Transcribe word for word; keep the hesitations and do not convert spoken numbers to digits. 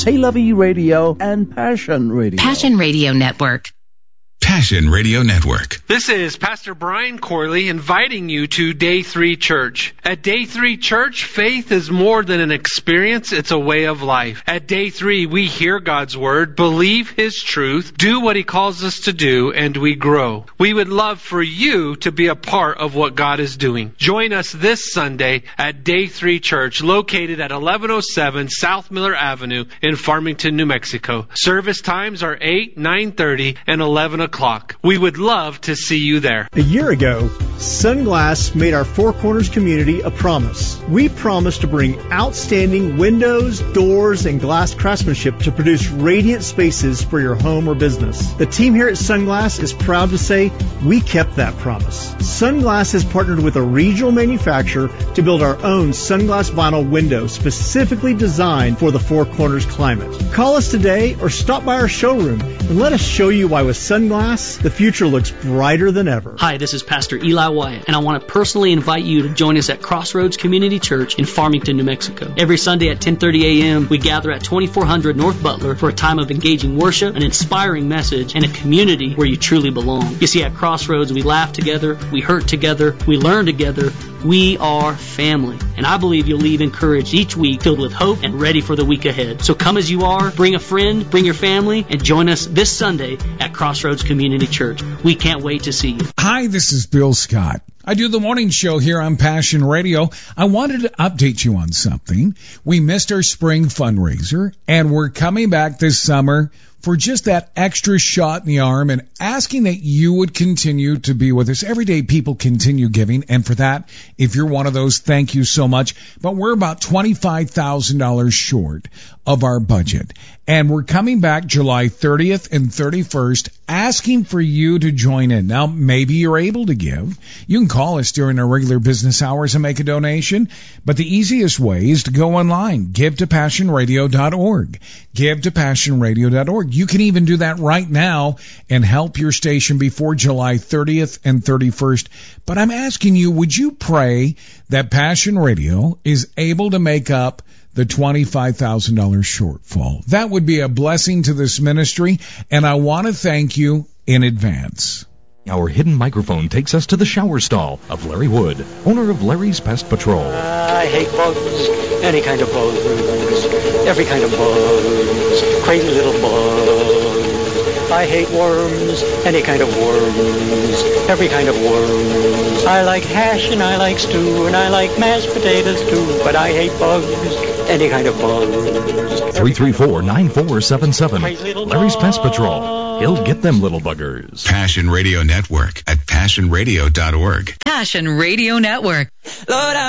C'est La Vie Radio and Passion Radio. Passion Radio Network. Passion Radio Network. This is Pastor Brian Corley inviting you to Day three Church. At Day three Church, faith is more than an experience, it's a way of life. At Day three, we hear God's Word, believe His truth, do what He calls us to do, and we grow. We would love for you to be a part of what God is doing. Join us this Sunday at Day three Church, located at eleven oh seven South Miller Avenue in Farmington, New Mexico. Service times are eight, nine thirty, and eleven o'clock. We would love to see you there. A year ago, Sunglass made our Four Corners community a promise. We promised to bring outstanding windows, doors, and glass craftsmanship to produce radiant spaces for your home or business. The team here at Sunglass is proud to say we kept that promise. Sunglass has partnered with a regional manufacturer to build our own Sunglass vinyl window specifically designed for the Four Corners climate. Call us today or stop by our showroom and let us show you why with Sunglass the future looks brighter than ever. Hi, this is Pastor Eli Wyatt, and I want to personally invite you to join us at Crossroads Community Church in Farmington, New Mexico. Every Sunday at ten thirty a.m., we gather at twenty-four hundred North Butler for a time of engaging worship, an inspiring message, and a community where you truly belong. You see, at Crossroads, we laugh together, we hurt together, we learn together. We are family, and I believe you'll leave encouraged each week, filled with hope and ready for the week ahead. So come as you are, bring a friend, bring your family, and join us this Sunday at Crossroads Community Church. We can't wait to see you. Hi, this is Bill Scott. I do the morning show here on Passion Radio. I wanted to update you on something. We missed our spring fundraiser, and we're coming back this summer for just that extra shot in the arm and asking that you would continue to be with us. Every day people continue giving, and for that, if you're one of those, thank you so much. But we're about twenty-five thousand dollars short of our budget. And we're coming back July thirtieth and thirty-first asking for you to join in. Now, maybe you're able to give. You can call us during our regular business hours and make a donation. But the easiest way is to go online. give to passion radio dot org. give to passion radio dot org. You can even do that right now and help your station before July thirtieth and thirty-first. But I'm asking you, would you pray that Passion Radio is able to make up the twenty-five thousand dollars shortfall? That would be a blessing to this ministry, and I want to thank you in advance. Our hidden microphone takes us to the shower stall of Larry Wood, owner of Larry's Pest Patrol. I hate bugs, any kind of bugs, every kind of bugs, crazy little bugs. I hate worms, any kind of worms, every kind of worms. I like hash and I like stew and I like mashed potatoes too, but I hate bugs, any kind of bugs. three three four, nine four seven seven. Larry's Pest Patrol. He'll get them little buggers. Passion Radio Network at passion radio dot org. Passion Radio Network. Lord,